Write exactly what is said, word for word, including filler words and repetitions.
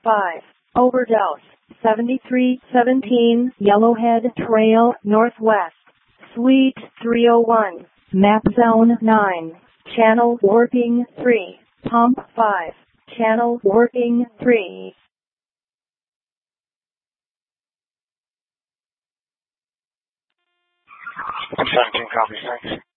five. Overdose. seventy-three seventeen Yellowhead Trail Northwest. Suite three oh one. Map Zone nine. Channel Warping three. Pump five. Channel Warping three. seventeen copies, thanks.